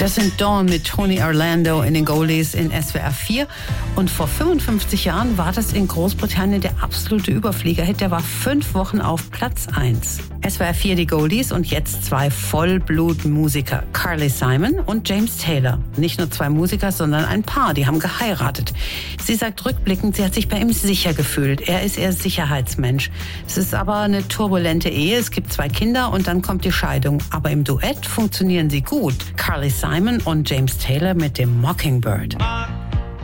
Das sind Dawn mit Tony Orlando in den Goldies in SWR 4. Und vor 55 Jahren war das in Großbritannien der absolute Überfliegerhit. Der war 5 Wochen auf Platz 1. SWR 4 die Goldies und jetzt 2 Vollblutmusiker. Carly Simon und James Taylor. Nicht nur 2 Musiker, sondern ein Paar. Die haben geheiratet. Sie sagt rückblickend, sie hat sich bei ihm sicher gefühlt. Er ist eher Sicherheitsmensch. Es ist aber eine turbulente Ehe. Es gibt 2 Kinder und dann kommt die Scheidung. Aber im Duett funktionieren sie gut. Carly Simon und James Taylor mit dem Mockingbird.